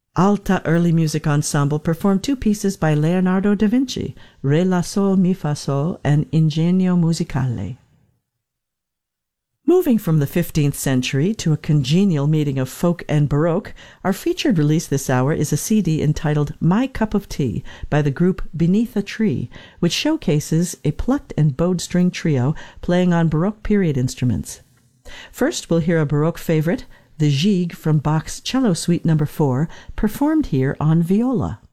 Alta Early Music Ensemble performed two pieces by Leonardo da Vinci, Re la Sol Mi Fa Sol and Ingegno Musicale. Moving from the 15th century to a congenial meeting of folk and Baroque, our featured release this hour is a CD entitled My Cup of Tea by the group Beneath a Tree, which showcases a plucked and bowed string trio playing on Baroque period instruments. First, we'll hear a Baroque favorite, the Gigue from Bach's Cello Suite No. 4, performed here on viola.